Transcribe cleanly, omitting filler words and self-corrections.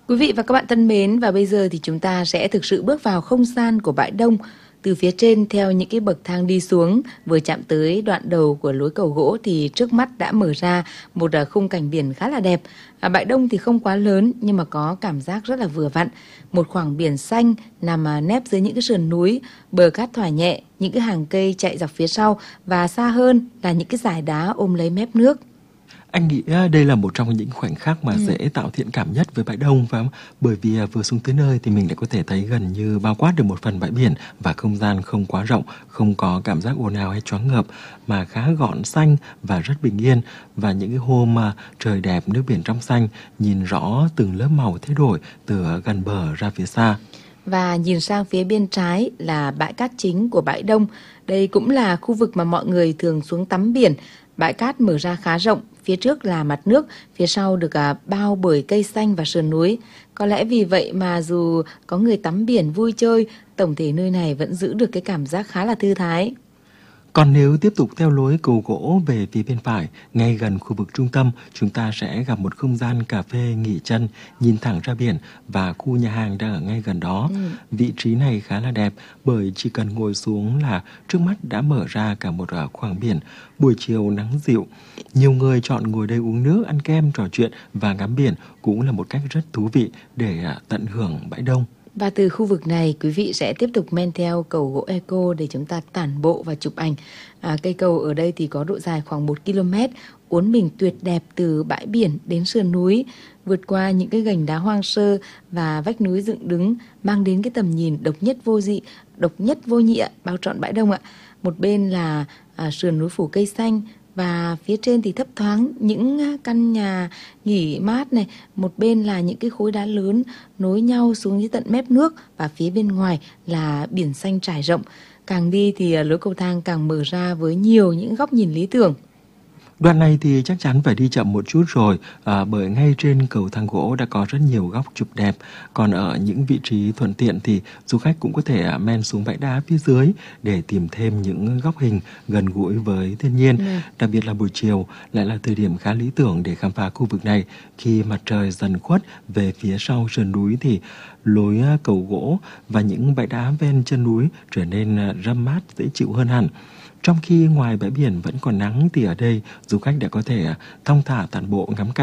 Quý vị và các bạn thân mến, và bây giờ thì chúng ta sẽ thực sự bước vào không gian của bãi đông. Từ phía trên theo những cái bậc thang đi xuống, vừa chạm tới đoạn đầu của lối cầu gỗ thì trước mắt đã mở ra một khung cảnh biển khá là đẹp. Bãi đông thì không quá lớn nhưng mà có cảm giác rất là vừa vặn. Một khoảng biển xanh nằm nép dưới những cái sườn núi, bờ cát thoải nhẹ, những cái hàng cây chạy dọc phía sau và xa hơn là những cái dải đá ôm lấy mép nước. Anh nghĩ đây là một trong những khoảnh khắc mà dễ tạo thiện cảm nhất với bãi đông, phải không? Bởi vì vừa xuống tới nơi thì mình lại có thể thấy gần như bao quát được một phần bãi biển và không gian không quá rộng, không có cảm giác ồn ào hay choáng ngợp mà khá gọn, xanh và rất bình yên. Và những cái hôm trời đẹp, nước biển trong xanh, nhìn rõ từng lớp màu thay đổi từ gần bờ ra phía xa. Và nhìn sang phía bên trái là bãi cát chính của bãi đông. Đây cũng là khu vực mà mọi người thường xuống tắm biển. Bãi cát mở ra khá rộng, phía trước là mặt nước, phía sau được bao bởi cây xanh và sườn núi. Có lẽ vì vậy mà dù có người tắm biển vui chơi, tổng thể nơi này vẫn giữ được cái cảm giác khá là thư thái. Còn nếu tiếp tục theo lối cầu gỗ về phía bên phải, ngay gần khu vực trung tâm, chúng ta sẽ gặp một không gian cà phê nghỉ chân, nhìn thẳng ra biển và khu nhà hàng đang ở ngay gần đó. Vị trí này khá là đẹp bởi chỉ cần ngồi xuống là trước mắt đã mở ra cả một khoảng biển. Buổi chiều nắng dịu, nhiều người chọn ngồi đây uống nước, ăn kem, trò chuyện và ngắm biển cũng là một cách rất thú vị để tận hưởng bãi đông. Và từ khu vực này, quý vị sẽ tiếp tục men theo cầu gỗ Eco để chúng ta tản bộ và chụp ảnh. Cây cầu ở đây thì có độ dài khoảng 1 km, uốn mình tuyệt đẹp từ bãi biển đến sườn núi, vượt qua những cái gành đá hoang sơ và vách núi dựng đứng, mang đến cái tầm nhìn độc nhất vô dị, độc nhất vô nhị bao trọn bãi đông ạ. Một bên là sườn núi phủ cây xanh, và phía trên thì thấp thoáng những căn nhà nghỉ mát này, một bên là những cái khối đá lớn nối nhau xuống dưới tận mép nước, và phía bên ngoài là biển xanh trải rộng. Càng đi thì lối cầu thang càng mở ra với nhiều những góc nhìn lý tưởng. Đoạn này thì chắc chắn phải đi chậm một chút rồi, bởi ngay trên cầu thang gỗ đã có rất nhiều góc chụp đẹp. Còn ở những vị trí thuận tiện thì du khách cũng có thể men xuống bãi đá phía dưới để tìm thêm những góc hình gần gũi với thiên nhiên. Đặc biệt là buổi chiều lại là thời điểm khá lý tưởng để khám phá khu vực này. Khi mặt trời dần khuất về phía sau sườn núi thì lối cầu gỗ và những bãi đá ven chân núi trở nên râm mát, dễ chịu hơn hẳn. Trong khi ngoài bãi biển vẫn còn nắng thì ở đây du khách đã có thể thong thả tản bộ ngắm cảnh.